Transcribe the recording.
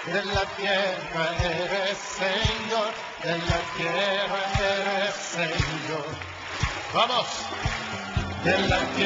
de la tierra eres Señor, de la tierra eres Señor. Vamos, de la tierra.